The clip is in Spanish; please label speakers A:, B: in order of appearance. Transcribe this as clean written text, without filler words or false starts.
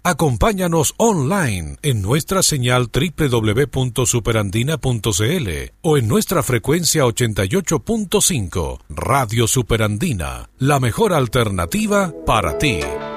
A: Acompáñanos online en nuestra señal www.superandina.cl o en nuestra frecuencia 88.5. Radio Superandina, la mejor alternativa para ti.